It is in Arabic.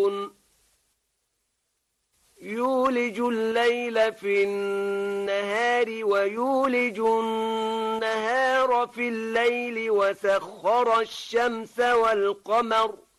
يولج الليل في النهار ويولج النهار في الليل وسخر الشمس والقمر